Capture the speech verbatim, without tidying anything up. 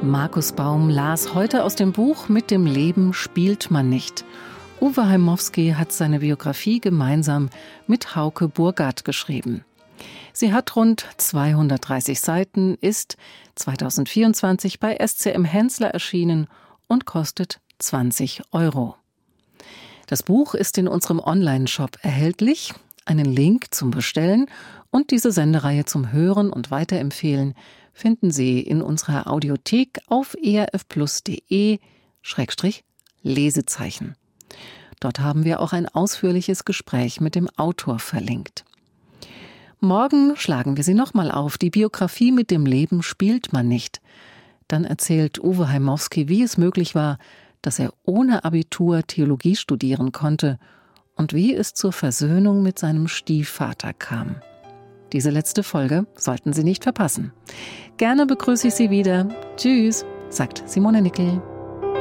Markus Baum las heute aus dem Buch Mit dem Leben spielt man nicht. Uwe Heimowski hat seine Biografie gemeinsam mit Hauke Burgat geschrieben. Sie hat rund zweihundertdreißig Seiten, ist zweitausendvierundzwanzig bei S C M Hensler erschienen und kostet zwanzig Euro. Das Buch ist in unserem Online-Shop erhältlich. Einen Link zum Bestellen und diese Sendereihe zum Hören und Weiterempfehlen finden Sie in unserer Audiothek auf erfplus.de Schrägstrich Lesezeichen. Dort haben wir auch ein ausführliches Gespräch mit dem Autor verlinkt. Morgen schlagen wir sie nochmal auf. Die Biografie Mit dem Leben spielt man nicht. Dann erzählt Uwe Heimowski, wie es möglich war, dass er ohne Abitur Theologie studieren konnte und wie es zur Versöhnung mit seinem Stiefvater kam. Diese letzte Folge sollten Sie nicht verpassen. Gerne begrüße ich Sie wieder. Tschüss, sagt Simone Nickel.